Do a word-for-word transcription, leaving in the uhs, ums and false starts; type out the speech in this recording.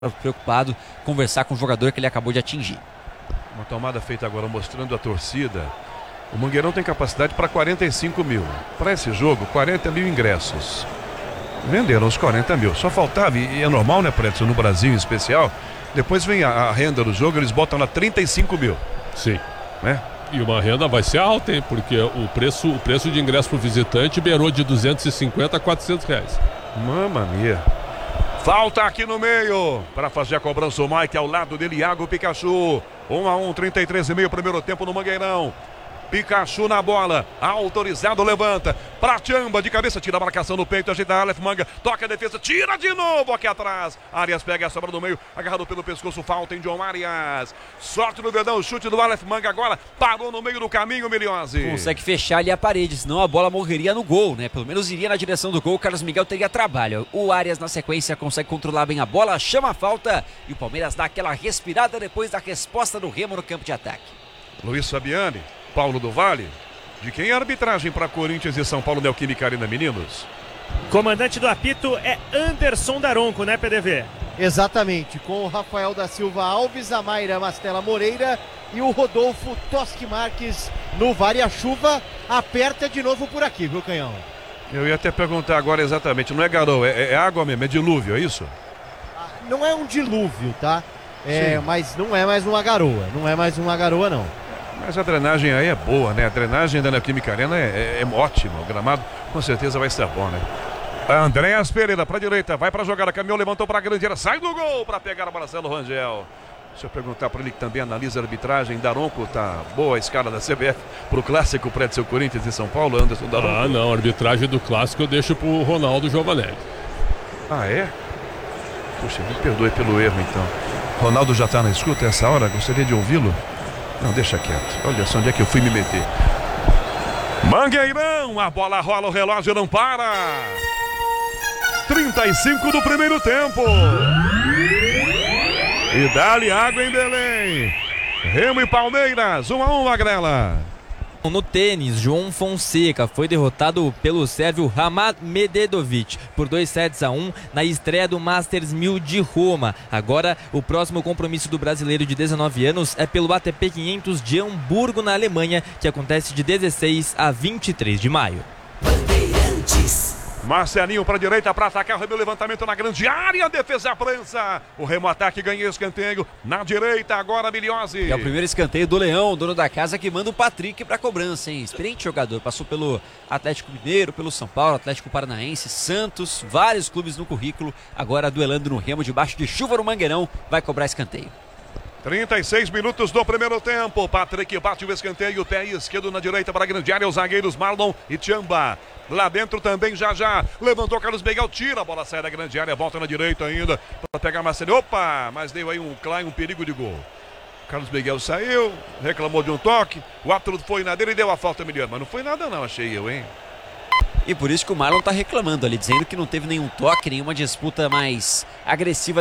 preocupado, conversar com o jogador que ele acabou de atingir. Uma tomada feita agora mostrando a torcida. O Mangueirão tem capacidade para quarenta e cinco mil. Para esse jogo, quarenta mil ingressos. Venderam os quarenta mil. Só faltava, e é normal, né, Prédio, no Brasil em especial. Depois vem a, a renda do jogo, eles botam lá trinta e cinco mil. Sim. Né? E uma renda vai ser alta, hein? Porque o preço, o preço de ingresso para o visitante beirou de duzentos e cinquenta a quatrocentos reais. Mamma mia. Falta aqui no meio para fazer a cobrança o Mike, ao lado dele Iago Pikachu. um a um, trinta e três e meio primeiro tempo no Mangueirão. Pikachu na bola, autorizado, levanta pra Tchamba, de cabeça, tira a marcação no peito, ajeita a Aleph Manga, toca a defesa, tira de novo aqui atrás. Arias pega a sobra do meio, agarrado pelo pescoço, falta em John Arias. Sorte no verdão, o chute do Aleph Manga agora, parou no meio do caminho, Miliose. Consegue fechar ali a parede, senão a bola morreria no gol, né? Pelo menos iria na direção do gol, o Carlos Miguel teria trabalho. O Arias na sequência consegue controlar bem a bola, chama a falta e o Palmeiras dá aquela respirada depois da resposta do Remo no campo de ataque. Luiz Fabiani. Paulo do Vale, de quem é a arbitragem para Corinthians e São Paulo, Neoquímica Arena, meninos? Comandante do apito é Anderson Daronco, né, P D V? Exatamente, com o Rafael da Silva Alves, a Mayra Mastella Moreira e o Rodolfo Toschi Marques no V A R e a chuva aperta de novo por aqui, viu, Canhão? Eu ia até perguntar agora exatamente, não é garoa, é, é água mesmo, é dilúvio, é isso? Não é um dilúvio, tá? É, mas não é mais uma garoa, não é mais uma garoa, não. Mas a drenagem aí é boa, né? A drenagem da Neoquímica Arena é, é, é ótima. O gramado com certeza vai ser bom, né? Andréas Pereira para a direita, vai para a jogada, caminhou, levantou para a grande área, sai do gol para pegar o Marcelo Rangel. Deixa eu perguntar para ele que também analisa a arbitragem. Daronco, tá boa a escala da C B F para o clássico prédio seu Corinthians e São Paulo, Anderson Daronco? Ah, não, a arbitragem do clássico eu deixo para o Ronaldo Giovanelli. Ah, é? Puxa, me perdoe pelo erro então. Ronaldo já está na escuta essa hora, gostaria de ouvi-lo? Não, deixa quieto. Olha só onde é que eu fui me meter. Mangueirão, a bola rola, o relógio não para. trinta e cinco do primeiro tempo. E dá-lhe água em Belém. Remo e Palmeiras, um a um, Magrela. No tênis, João Fonseca foi derrotado pelo sérvio Hamad Medvedovic por dois sets a um na estreia do Masters mil de Roma. Agora, o próximo compromisso do brasileiro de dezenove anos é pelo A T P quinhentos de Hamburgo, na Alemanha, que acontece de dezesseis a vinte e três de maio. Marcelinho para a direita para atacar, o Remo, levantamento na grande área, defesa prensa. O Remo ataque, ganha escanteio na direita, agora Miliose. É o primeiro escanteio do Leão, dono da casa, que manda o Patrick para cobrança, hein? Experiente jogador, passou pelo Atlético Mineiro, pelo São Paulo, Atlético Paranaense, Santos, vários clubes no currículo. Agora duelando no Remo, debaixo de chuva no Mangueirão, vai cobrar escanteio. trinta e seis minutos do primeiro tempo. Patrick bate o escanteio, pé esquerdo na direita para a grande área, os zagueiros Marlon e Tchamba. Lá dentro também, já já, levantou Carlos Miguel, tira a bola, sai da grande área, volta na direita ainda, para pegar Marcelo. Opa, mas deu aí um Klein, um perigo de gol. Carlos Miguel saiu, reclamou de um toque, o árbitro foi na dele e deu a falta, Emiliano, mas não foi nada não, achei eu, hein? E por isso que o Marlon tá reclamando ali, dizendo que não teve nenhum toque, nenhuma disputa mais agressiva